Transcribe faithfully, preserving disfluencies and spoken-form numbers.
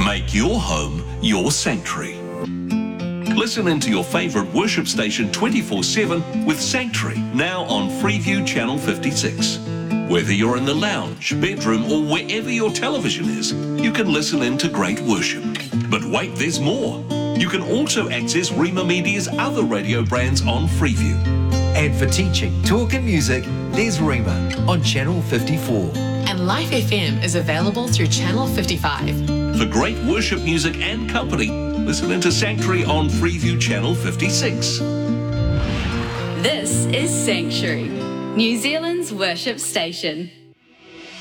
Make your home your sanctuary. Listen into your favourite worship station twenty-four seven with Sanctuary, now on Freeview Channel fifty-six. Whether you're in the lounge, bedroom or wherever your television is, you can listen in to great worship. But wait, there's more. You can also access Rima Media's other radio brands on Freeview. And for teaching, talk and music, there's Rima on Channel fifty-four. And Life F M is available through Channel fifty-five. For great worship music and company, listen into Sanctuary on Freeview Channel fifty-six. This is Sanctuary, New Zealand's worship station.